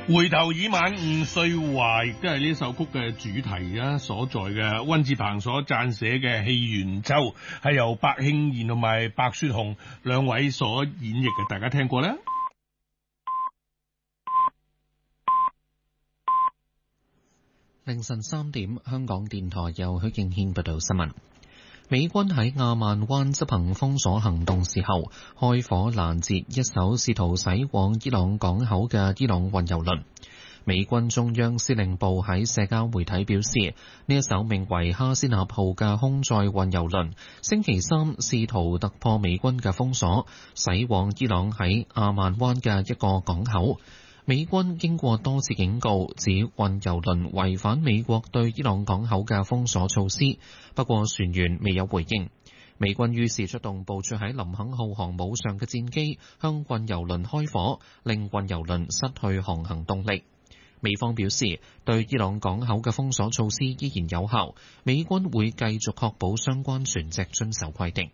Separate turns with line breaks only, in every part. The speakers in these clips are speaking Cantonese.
回頭已晚午歲華，亦都係呢首曲嘅主題啊所在嘅。溫志鵬所撰寫嘅《戲元秋》係由白慶賢同埋白雪紅兩位所演繹嘅，大家聽過咧？
凌晨3點，香港電台由許敬軒報道新聞。美軍喺亞曼灣執行封鎖行動時候，開火攔截一艘試圖駛往伊朗港口嘅伊朗運油輪。美軍中央司令部喺社交媒體表示，呢一艘名為哈斯納號嘅空載運油輪，星期三試圖突破美軍嘅封鎖，駛往伊朗喺亞曼灣嘅一個港口。美軍經過多次警告，指運油輪違反美國對伊朗港口嘅封鎖措施，不過船員未有回應。美軍於是出動部署喺林肯號航母上嘅戰機，向運油輪開火，令運油輪失去航行動力。美方表示，對伊朗港口嘅封鎖措施依然有效，美軍會繼續確保相關船隻遵守規定。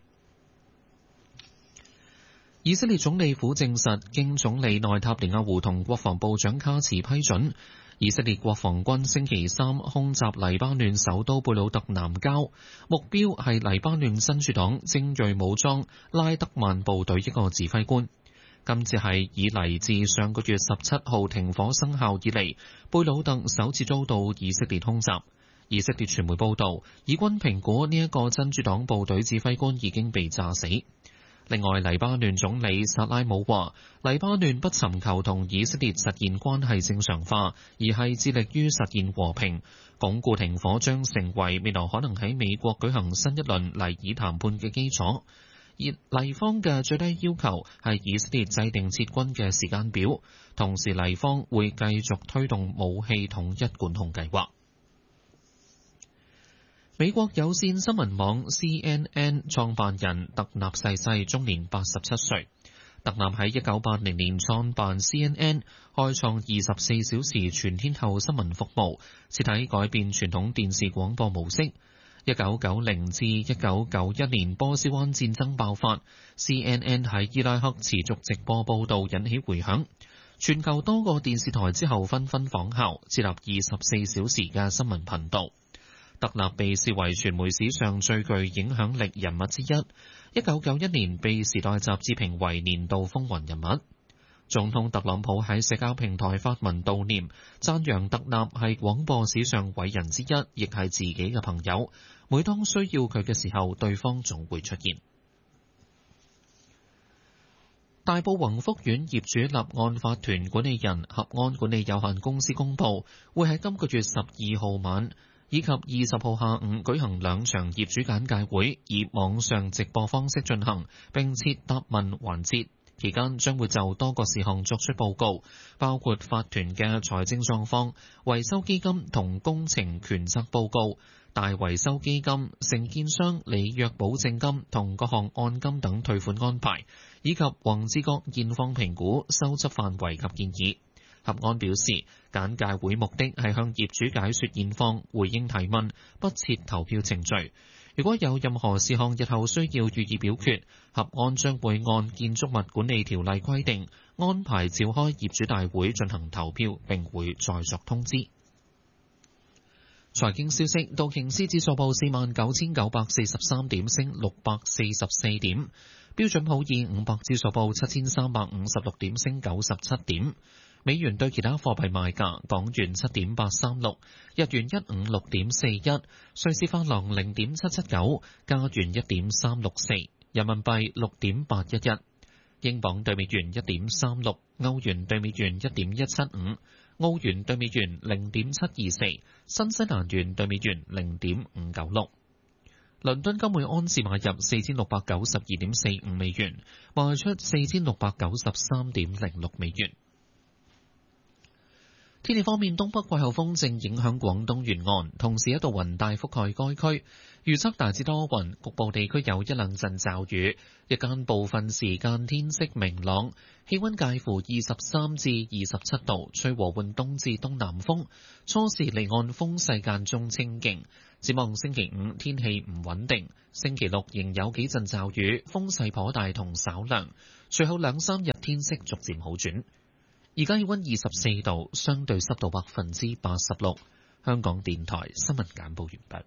以色列總理府證實，經總理內塔尼亞胡同國防部長卡茨批准，以色列國防軍星期三空襲黎巴嫩首都貝魯特南郊，目標係黎巴嫩真主黨精銳武裝拉德曼部隊一個指揮官。今次係以嚟自上個月17號停火生效以嚟，貝魯特首次遭到以色列空襲。以色列傳媒報道，以軍評估呢一個真主黨部隊指揮官已經被炸死。另外，黎巴嫩總理薩拉姆話，黎巴嫩不尋求同以色列實現關係正常化，而係致力於實現和平。鞏固停火將成為未來可能喺美國舉行新一輪黎以談判嘅基礎。而黎方嘅最低要求係以色列制定撤軍嘅時間表，同時黎方會繼續推動武器統一管控計劃。美國有線新聞網 CNN 創辦人特納逝世，終年87歲。特納喺1980年創辦 CNN， 開創24小時全天候新聞服務，徹底改變傳統電視廣播模式。1990至1991年波斯灣戰爭爆發， CNN 喺伊拉克持續直播報導，引起迴響。全球多個電視台之後紛紛仿效，設立24小時嘅新聞頻道。特納被視為傳媒史上最具影響力人物之一。1991年被《時代》雜誌評為年度風雲人物。總統特朗普喺社交平台發文悼念，讚揚特納係廣播史上偉人之一，亦係自己嘅朋友。每當需要佢嘅時候，對方總會出現。大埔宏福苑業主立案法團管理人合安管理有限公司公佈，會喺今個月12號晚以及20號下午舉行2場業主簡介會，以網上直播方式進行，並設答問環節。期間將會就多個事項作出報告，包括法團嘅財政狀況、維修基金同工程權責報告、大維修基金、承建商履約保證金同各項按金等退款安排，以及宏志國現況評估、收執範圍及建議。合安表示，簡介會目的係向業主解說現況、回應提問，不設投票程序。如果有任何事項日後需要予以表決，合安將會按建築物管理條例規定安排召開業主大會進行投票，並會再作通知。財經消息，道瓊斯指數報49,943點，升644點；標準普爾500指數報7,356點，升97點。美元對其他貨幣賣價：港元7.836，日元156.41，瑞士法郎0.779，加元1.364，人民幣6.811，英鎊對美元1.36，歐元對美元1.175，澳元對美元0.724，新西蘭元對美元0.596。倫敦金每盎司買入4692.45美元，賣出4693.06美元。天氣方面，東北季候風正影響廣東沿岸，同時一道雲帶覆蓋該區，預測大致多雲，局部地區有一兩陣驟雨，日間部分時間天色明朗，氣溫介乎23至27度，吹和緩東至東南風，初時離岸風勢間中清勁。展望星期五天氣唔穩定，星期六仍有幾陣驟雨，風勢頗大同稍涼，隨後2-3日天色逐漸好轉。 而家氣溫24度，相對濕度86%。香港電台新聞簡報完畢。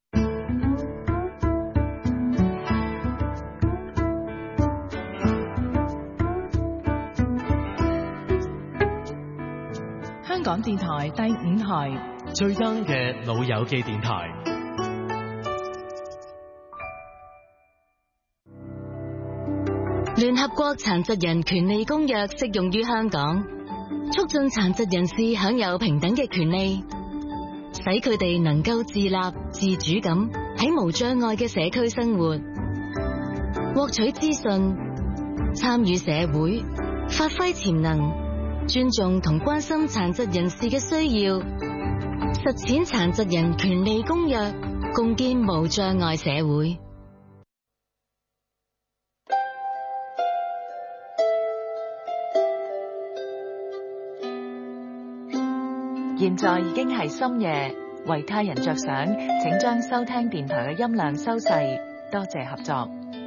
香港電台第5台
最 young 嘅老友記電台。
聯合國殘疾人權利公約適用於香港，促進殘疾人士享有平等嘅權利，使佢哋能夠自立自主咁喺無障礙嘅社區生活，獲取資訊，參與社會，發揮潛能，尊重同關心殘疾人士嘅需要，實踐殘疾人權利公約，共建無障礙社會。
現在已經係深夜，為他人着想，請將收聽電台嘅音量收細，多謝合作。